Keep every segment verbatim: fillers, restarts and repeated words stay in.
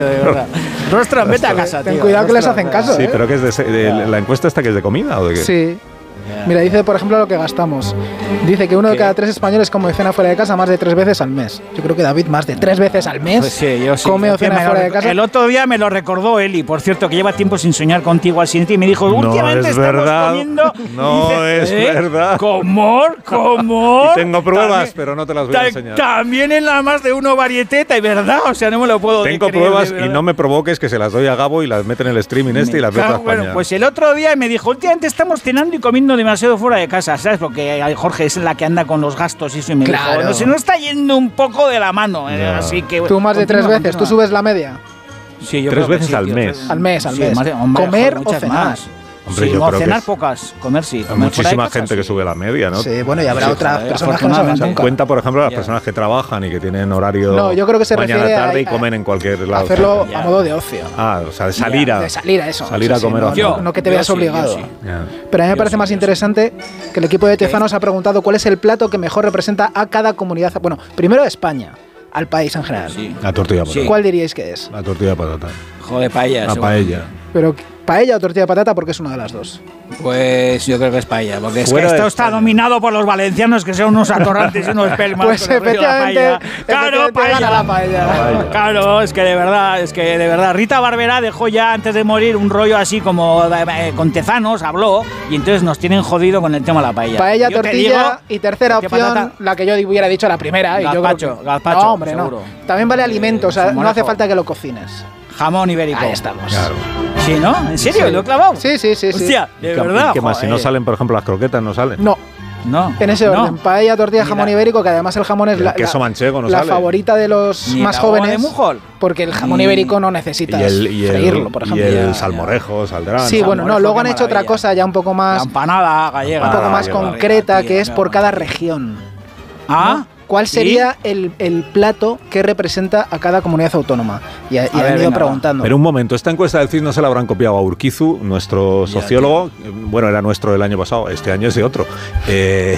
de verdad. Rostro, vete a casa, Ten tío. cuidado que les Rostro, hacen caso, Sí, ¿eh? pero que es de, de la encuesta esta que es de comida o de qué? Sí. Yeah. Mira, dice, por ejemplo, lo que gastamos. Dice que uno de cada tres españoles come o cena fuera de casa más de tres veces al mes. Yo creo que David más de tres veces al mes Pues sí, yo sí. come o Que cena me lo fuera de rec- casa. El otro día me lo recordó Eli, por cierto, que lleva tiempo sin soñar contigo al siguiente y me dijo, No últimamente es estamos verdad. comiendo. No Y es verdad. ¿Cómo? ¿Cómo? Y tengo pruebas, También- pero no te las voy a ta- enseñar. También en la más de uno varieteta, y verdad, o sea, no me lo puedo Tengo creer, pruebas de y verdad. no me provoques que se las doy a Gabo y las mete en el streaming este y las meto a Claro, España. bueno, pues el otro día me dijo, últimamente estamos cenando y comiendo demasiado fuera de casa, ¿sabes? Porque Jorge es la que anda con los gastos y eso, y me Claro. dijo, no, se nos está yendo un poco de la mano, eh, Ya. así que... Tú más de tres continúa, veces, tú continúa. subes la media. Sí, yo Tres creo que veces sí, al tío, mes. tres- Al mes, al Sí, mes. más de- hombre, Comer joder, o muchas cenar. más. Hombre, Sí, yo no, creo que cenar es- pocas, comer sí. Hay Comer fuera de muchísima casa, gente que sí. sube la media, ¿no? Sí, bueno, y habrá Sí, otras joder, personas que no saben afortunadamente. nunca. Cuenta, por ejemplo, las Ya. personas que trabajan y que tienen horario No, yo creo que se mañana refiere a- tarde y a- comen en cualquier lado. Hacerlo Ya. a modo de ocio. Ah, o sea, de salir a... De salir a eso. Salir a Sí, sí, comer no, o hacer. no, no que te Yo veas sí, yo obligado. sí. Ya. Pero a mí me Yo parece sí, más yo interesante que el equipo de Tezanos ha preguntado cuál es el plato que mejor representa a cada comunidad. Bueno, primero a España, al país en general. Sí. La tortilla de patata. Sí. ¿Cuál diríais que es? La tortilla de patata. Joder, paella. La seguro. paella. Pero paella o tortilla de patata, porque es una de las dos. Pues yo creo que es paella, porque es que Fuera de esto está España. dominado por los valencianos que son unos atorrantes y unos pelmas. Pues con el rollo de la efectivamente, paella. Claro, efectivamente gana la paella. paella. Claro, es que de verdad, es que de verdad. Rita Barberá dejó ya antes de morir un rollo así como eh, con Tezanos, habló, y entonces nos tienen jodido con el tema de la paella. Paella, Yo te tortilla digo, y tercera tortilla opción, patata. la que yo hubiera dicho la primera. y yo creo Gazpacho, que- gazpacho, No, hombre, seguro. no. También vale alimento, o sea, no hace Salmorejo. falta que lo cocines. Jamón ibérico. Ahí estamos. Claro. Sí, ¿no? ¿En serio? Sí. ¿Lo he clavado? Sí, sí, sí, sí. Hostia, de ¿Y qué- verdad. y ¿Qué más? Si no joder. salen, por ejemplo, las croquetas, no salen. No, No. en ese no. orden. Paella, tortilla, Ni jamón la- ibérico, que además el jamón es El la, queso la- manchego no la sale. favorita de los Ni más la uva jóvenes. de Mujol. Porque el jamón Ni- ibérico no Y necesitas el, y el, freírlo, por y ejemplo. el Ya, ya. salmorejo saldrán. Sí, ¿no? bueno, no, Salmorejo, luego qué han hecho otra maravilla. cosa ya un poco La más, empanada gallega. un poco Ah, más qué concreta, tío, que es qué por maravilla. cada región. Ah, ¿no? ¿Cuál ¿sí? sería el, el plato que representa a cada comunidad autónoma? Y, a- y A han ver, ido venga, preguntando. Pero un momento, esta encuesta del C I S no se la habrán copiado a Urquizu, nuestro Ya, sociólogo. Bueno, era nuestro el año pasado, este año es de otro. Eh,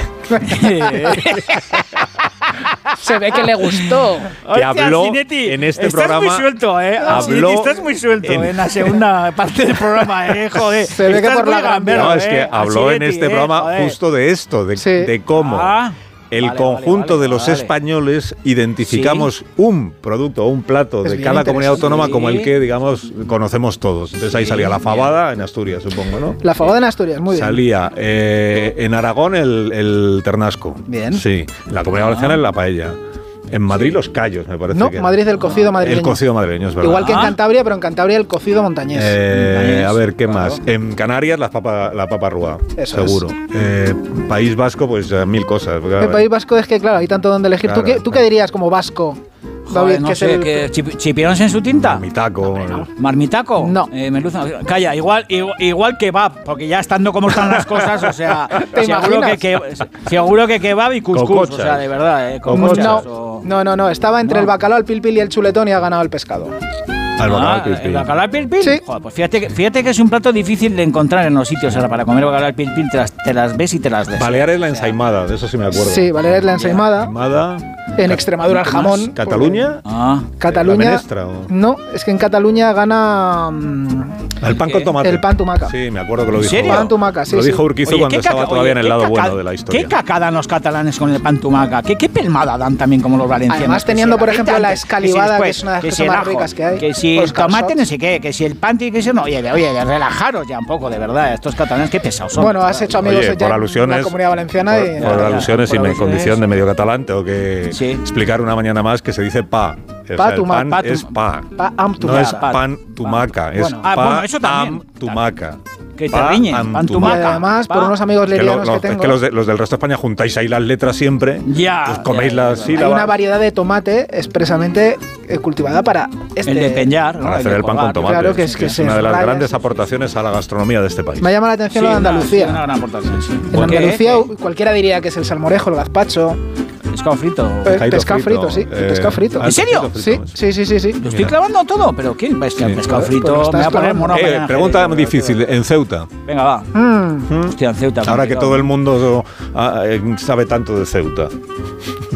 Se ve que le gustó. que habló Sinetti, en este estás programa. muy suelto, ¿eh? habló Sinetti, estás muy suelto en- en, la segunda parte del programa, ¿eh? Joder. Se ve que Estás por muy la gran gamberro, no, es que ¿eh? habló en Sinetti, este ¿eh? programa Joder. justo de esto, de, Sí. de cómo Ah, el vale, conjunto vale, de los vale. españoles identificamos un producto o un plato Es de bien cada comunidad interesante. autónoma como el Sí. que, digamos, conocemos todos. Entonces ahí Sí, salía la bien. fabada en Asturias, supongo, ¿no? La fabada en Asturias, muy bien. Salía eh, en Aragón el, el ternasco. Bien. Sí. En la Comunidad Ah. Valenciana la paella. En Madrid los callos, me parece. No, que era. Madrid el cocido madrileño. El cocido madrileño, es verdad. Igual que en Ah. Cantabria, pero en Cantabria el cocido montañés. Eh, Montañés, a ver, ¿qué claro. más? En Canarias la papa, la papa rúa, Eso seguro. Eh, País Vasco, pues eh, mil cosas. El País Vasco es que, claro, hay tanto donde elegir. ¿Tú, Claro, qué, ¿Tú qué claro. dirías como vasco, Joder, David? no que es sé, el- que chip- ¿chipirones en su tinta? Mi taco. ¿Marmitaco? No. Eh, merluza. Calla, igual, igual, igual kebab, porque ya estando como están las cosas, o sea, ¿Te seguro que, imaginas? que, seguro que kebab y cuscús, Cocochas. o sea, de verdad, eh, Cocochas. No, cocochas o- no, no, no. Estaba entre No. el bacalao, el pilpil y el chuletón y ha ganado el pescado. Al bacalao Ah, al pil, pil. ¿el bacalao al pil pil? Sí. Joder, pues fíjate que, fíjate que es un plato difícil de encontrar en los sitios. Ahora, para comer bacalao al pil pil te las, te las ves y te las des. Baleares la ensaimada, de eso sí me acuerdo. Sí, Valeria es la ensaimada. Ensaimada. En Extremadura el jamón. ¿Cataluña? Ah, Cataluña. ¿La menestra o? No, es que en Cataluña gana mm, El pan ¿Qué? con tomate. el pan tumaca. Sí, me acuerdo que lo ¿En dijo. serio? Pan tumaca, sí, lo sí. dijo Urquizu Oye, cuando ¿qué estaba caca- todavía en oye, el qué lado caca- bueno de la historia. ¿Qué cacada dan los catalanes con el pan tumaca? ¿Qué, qué pelmada dan también como los valencianos? Además, Que teniendo, si por el ejemplo, aceite la antes, escalivada, si que es una de las que cosas si el más ajo, ricas que hay, Que si o el los tomate calçots. no sé qué, que si el pan tiene que ser... No, oye, oye, relajaros ya un poco, de verdad. Estos catalanes, qué pesados son. Bueno, has hecho amigos Oye, ya por en alusiones, la Comunidad Valenciana por, y... por Ya, alusiones por y mi alusiones. condición de medio catalán tengo que Sí. explicar una mañana más que se dice pa. O Pa sea, el tumaca. pan Pa tu- es pa. Pa am No tumaca. es pan tumaca, es Bueno. Ah, pa bueno, eso también. am tumaca. Que te Pa riñes, am pan Y tumaca. tumaca. además, por Pa. unos amigos Que, lo- lerianos lo- que tengo, es que los, de- los del resto de España juntáis ahí las letras siempre. Ya, Pues coméis ya, ya, las ya. hay sílabas. una variedad de tomate expresamente eh, cultivada para este... El de peñar, ¿no? Para hacer de el pan con colgar. tomate. Claro que es que se una de las raya, grandes sí, sí, aportaciones a la gastronomía de este país. Me llama la atención Sí, lo de una- Andalucía. sí, una gran aportación, sí. En ¿Por qué? Andalucía ¿Qué? cualquiera diría que es el salmorejo, el gazpacho, Pescado frito. eh, Pescadito pescado frito, sí, el eh, pescado frito. ah, ¿En serio? pescadito Sí, frito, sí, sí, sí, sí. Lo estoy clavando todo, pero ¿qué? Es que el Sí. pescado Pues frito lo me estás va a poner clavando. mono. Eh, mañana, pregunta Jerez, muy pero- difícil. En Ceuta. Venga, va. Mm. Hostia, en Ceuta. Ahora que complicado. todo el mundo ah, eh, sabe tanto de Ceuta.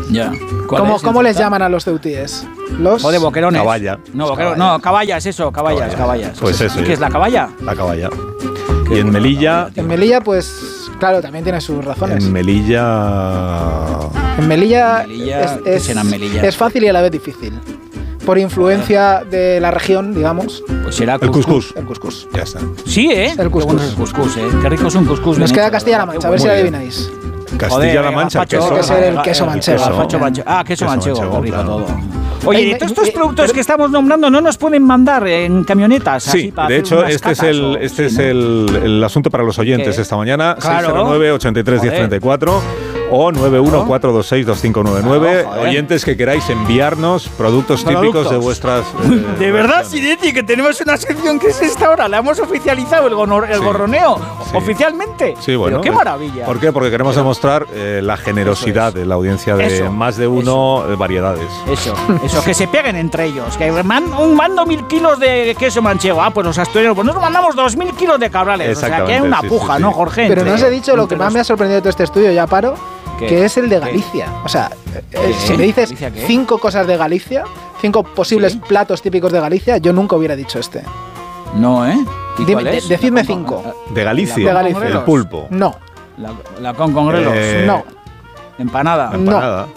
Ya. ¿Cómo, ¿cómo les llaman a los ceutíes? Los... O de boquerones. Caballa. No, boquero, no, caballas, eso, caballas, caballas. Pues eso. ¿Y qué es la caballa? La caballa. Y en Melilla... En Melilla, pues, claro, también tiene sus razones. En Melilla... En Melilla, En Melilla, es, ¿qué es, será en Melilla? es fácil y a la vez difícil. Por influencia de la región, digamos. Pues será El cuscús. El cuscús. Ya está. Sí, ¿eh? El cuscús. Qué bueno es el cuscús, ¿eh? Qué rico es un cuscús. Nos bien queda hecho, Castilla-La ¿verdad? Mancha, Qué a ver si bueno. la adivináis. Castilla-La Mancha, gazpacho, queso. Tiene que ser el queso eh, manchego. gazpacho manchego. Ah, queso Queso manchego, manchego, qué rico claro. todo. Oye, Ay, y me- todos estos me- productos pero- que estamos nombrando no nos pueden mandar en camionetas. así Sí, para de hacer hecho, unas este es catas el, o- este sí, es ¿no? el, el asunto para los oyentes ¿Qué? esta mañana. Claro. seis cero nueve, ochenta y tres, diez treinta y cuatro o nueve uno cuatro dos seis, dos cinco nueve nueve. Claro, joder. Oyentes que queráis enviarnos productos típicos Productos. de vuestras... eh, De verdad, regiones. Sinetti, que tenemos una sección que es esta hora. La hemos oficializado, el, gonor- el Sí. gorroneo, Sí. oficialmente. Sí, bueno. Pero qué eh, maravilla. ¿Por qué? Porque queremos demostrar eh, la generosidad Eso es. de la audiencia de Eso, más de uno eh, variedades. Eso, eso, que se peguen entre ellos. Que man, un mando mil kilos de queso manchego. Ah, pues los asturianos, pues nosotros mandamos dos mil kilos de cabrales. O sea, que hay una Exactamente, sí, puja, sí, ¿no, sí. Jorge? Pero Entre- no os he dicho lo entre que más los- me ha sorprendido de todo este estudio, ya paro, ¿Qué? que es el de ¿Qué? Galicia. O sea, eh, ¿Qué? si me dices ¿Galicia qué? cinco cosas de Galicia, cinco posibles Sí. platos típicos de Galicia, yo nunca hubiera dicho este. No, ¿eh? ¿Y Dime- cuál de- es? decidme La con- cinco. De Galicia, De Galicia. el pulpo. No, La, la con congrelos. Eh, no, Empanada. La empanada,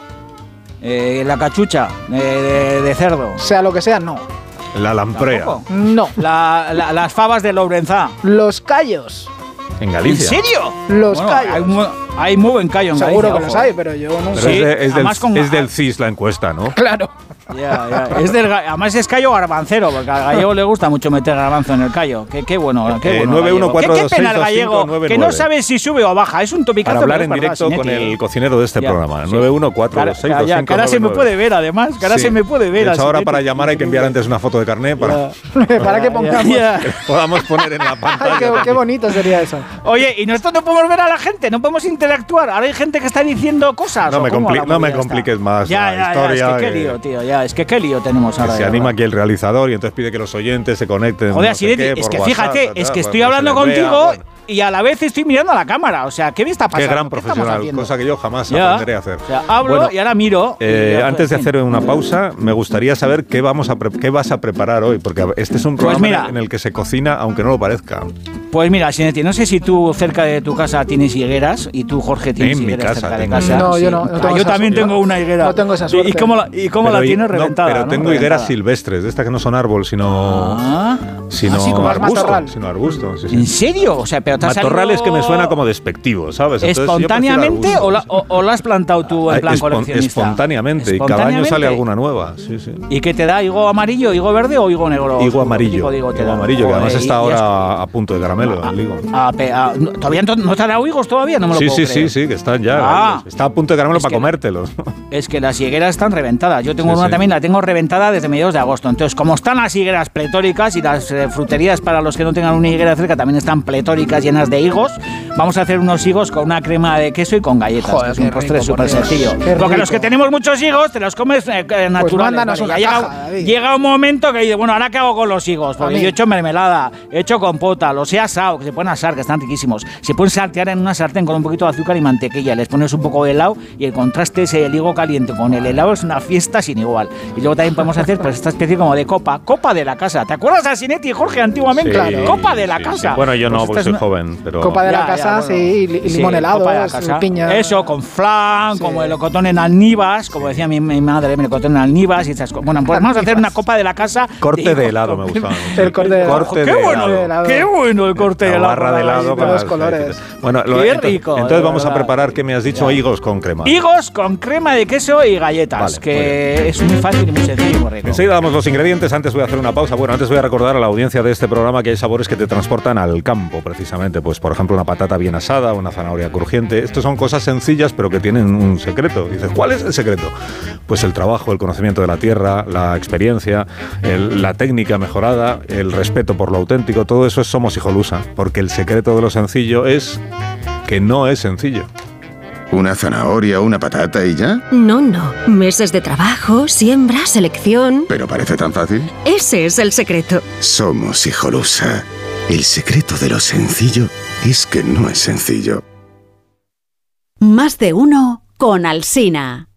Eh, la cachucha eh, de, de cerdo. sea lo que sea, no. la lamprea. Tampoco. No. La- la- las fabas de Lourenzá. Los callos. En ¿En Galicia. serio? Los Bueno, callos. Hay, mu- hay muy buen callo en Seguro Galicia, que los ojo. hay, pero yo nunca. Pero Sí, es, de- es del, además con- es del C I S la encuesta, ¿no? Claro. Ya, ya. Es del, ga- además es callo garbancero, porque al gallego le gusta mucho meter garbanzo en el callo. Qué, qué bueno, qué Eh, bueno. nueve uno gallego. cuatro Qué- dos qué pena seis el dos cinco gallego, nueve que no nueve. sabe si sube o baja. Es un topicazo. Para hablar pero en es verdad, directo con Sinetti. el cocinero de este Ya, programa. sí. nueve uno cuatro dos seis dos Cara- ya, cinco que ahora se me nueve puede nueve. ver, además. Que ahora Sí. se me puede ver. De hecho, a ahora Sinetti. para llamar hay que enviar antes una foto de carnet para Para que pongamos. Ya, ya. que podamos poner en la Ay, pantalla. qué, qué bonito sería eso. Oye, y nosotros no podemos ver a la gente, no podemos interactuar. Ahora hay gente que está diciendo cosas. No ¿o me cómo compli- la no me movida compliques está? más Ya, la ya, historia, Ya, es que qué que- lío, tío. Ya, es que qué lío tenemos Que ahora. se de anima verdad. aquí el realizador y entonces pide que los oyentes se conecten. Joder, no sé Sinetti, qué, es por que WhatsApp, fíjate, tal, es que tal, estoy pues hablando se les vea, contigo bueno. y a la vez estoy mirando a la cámara. O sea, ¿qué me está pasando? Qué gran ¿Qué estamos profesional, haciendo? cosa que yo jamás Ya. aprenderé a hacer. O sea, hablo Bueno, y ahora miro. y Eh, ya, antes de en fin. hacer una pausa, me gustaría saber qué vamos a pre- qué vas a preparar hoy, porque este es un Pues programa mira. en el que se cocina, aunque no lo parezca. Pues mira, Sinetti, no sé si tú cerca de tu casa tienes higueras y tú, Jorge, tienes En mi higueras casa cerca de tengo. casa. No, yo Sí. no, no Ah, tengo yo esa también suerte. tengo una higuera. No tengo esa ¿Y- suerte. ¿Y cómo la, y cómo Pero la y- tienes no, reventada? pero ¿no? tengo Reventada. higueras silvestres, de estas que no son árbol, sino Ah. sino Ah, sí, como arbusto, matorral. sino arbusto. Sí, sí. ¿En serio? O sea, pero te ha Matorral salido es que me suena como despectivo, ¿sabes? Entonces, yo prefiero espontáneamente arbusto, o, la, sí. o, o la has plantado tú en Ay, plan espon- coleccionista. Espontáneamente, y cada año Espontáneamente. sale alguna nueva. Sí, sí. ¿Y qué te da? ¿Higo amarillo, higo verde o higo negro? Higo ¿Qué amarillo, tipo de higo te higo da? amarillo, que Joder, además y- está y ahora a punto de caramelo, el higo. has- ah, pe- ah, no, ¿Todavía no, no te han dado higos todavía? No me lo Sí, puedo sí, sí, creer. sí, que están ya. Ah. Está a punto de caramelo Es para que- comértelos. Es que las higueras están reventadas. Yo tengo Sí, una sí. también, la tengo reventada desde mediados de agosto. Entonces, como están las higueras pletóricas y las eh, fruterías para los que no tengan una higuera cerca también están pletóricas, llenas de higos, vamos a hacer unos higos con una crema de queso y con galletas. Joder, que es un qué postre rico, súper por Dios. sencillo. Qué Porque los rico. que tenemos muchos higos, te los comes eh, eh, naturales. mándanos ¿vale? una Ya caja, llega, David. llega un momento que dice, bueno, ¿ahora qué hago con los higos? Porque A mí. yo he hecho mermelada, he hecho compota, los he asado, que se pueden asar, que están riquísimos. Se pueden saltear en una sartén con un poquito de azúcar y mantequilla. Les pones un poco de helado y el contraste ese el higo caliente con el helado es una fiesta sin igual. Y luego también podemos hacer pues esta especie como de copa, copa de la casa. ¿Te acuerdas a Sinetti y Jorge antiguamente? Sí, Claro. Copa de la sí, casa. sí. Bueno, yo Pues no, esta porque es soy una- joven, pero... Copa de la Ya, casa, ya, bueno. sí, y li- y Sí, limón helado, copa de la es, casa. piña. Eso, con flan, Sí. como el melocotón en alnibas, como decía mi, mi madre, melocotón en alnibas y esas cosas. Bueno, pues vamos a hacer una copa de la casa. Corte de higos helado con- me gustaba mucho. El corte de helado. Corte ¡Qué de bueno! helado. ¡Qué bueno el corte de La helado! barra de helado de con los las colores. galletitas. Bueno, lo- Qué ento- rico, Entonces de vamos a verdad. preparar, ¿qué me has dicho? Ya. Higos con crema. Higos con crema de queso y galletas, Vale, que es muy fácil y muy sencillo y muy rico. Enseguida damos los ingredientes, antes voy a hacer una pausa. Bueno, antes voy a recordar a la audiencia de este programa que hay sabores que te transportan al campo, precisamente. Pues, por ejemplo, una patata bien asada, una zanahoria crujiente. Estos son cosas sencillas, pero que tienen un secreto. Y dices, ¿cuál es el secreto? Pues el trabajo, el conocimiento de la tierra, la experiencia, el- la técnica mejorada, el respeto por lo auténtico. Todo eso es Somos Hijolusa, porque el secreto de lo sencillo es que no es sencillo. ¿Una zanahoria, una patata y ya? No, no. Meses de trabajo, siembra, selección. ¿Pero parece tan fácil? Ese es el secreto. Somos Hijolusa. El secreto de lo sencillo es que no es sencillo. Más de uno con Alsina.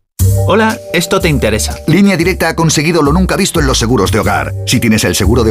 Hola, esto te interesa. Línea Directa ha conseguido lo nunca visto en los seguros de hogar. Si tienes el seguro de